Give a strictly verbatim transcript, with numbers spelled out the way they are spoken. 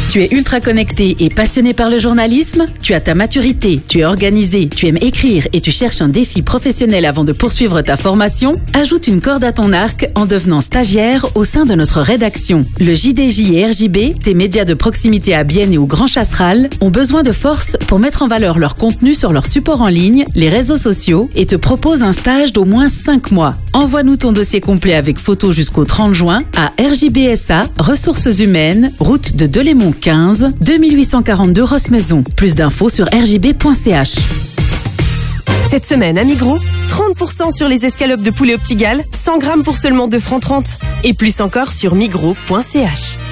Tu es ultra connecté et passionné par le journalisme? Tu as ta maturité, tu es organisé, tu aimes écrire et tu cherches un défi professionnel avant de poursuivre ta formation? Ajoute une corde à ton arc en devenant stagiaire au sein de notre rédaction. Le J D J et R J B, tes médias de proximité à Bienne et au Grand Chasseral, ont besoin de force pour mettre en valeur leur contenu sur leur support en ligne, les réseaux sociaux et te proposent un stage d'au moins cinq mois. Envoie-nous ton dossier complet avec photo jusqu'au trente juin à R J B S A, Ressources Humaines, route de Delémont quinze, deux mille huit cent quarante-deux Rosse-Maison. Plus d'infos sur r j b point c h. Cette semaine à Migros, trente pour cent sur les escalopes de poulet au petit gall, cent grammes pour seulement deux francs trente. Et plus encore sur migros point c h.